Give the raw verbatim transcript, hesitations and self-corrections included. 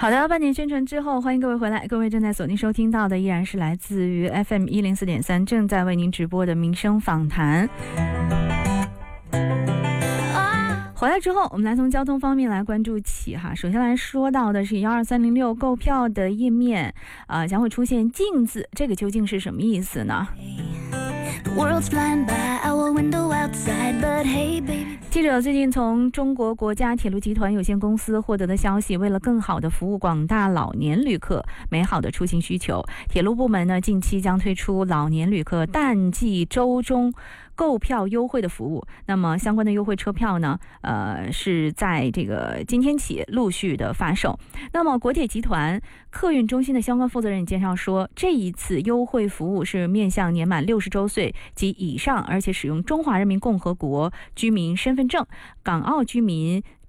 好的，半点宣传之后，欢迎各位回来。各位正在锁定收听到的依然是来自于 F M 一零四点三正在为您直播的民生访谈。回来之后，我们来从交通方面来关注起哈。首先来说到的是一二三零六购票的页面，呃，将会出现镜子，这个究竟是什么意思呢？记者最近从中国国家铁路集团有限公司获得的消息，为了更好的服务广大老年旅客美好的出行需求，铁路部门呢近期将推出老年旅客淡季周中购票优惠的服务。那么相关的优惠车票呢，呃，是在这个今天起陆续的发售。那么国铁集团客运中心的相关负责人介绍说，这一次优惠服务是面向年满六十周岁及以上，而且使用中华人民共和国居民身份证、港澳居民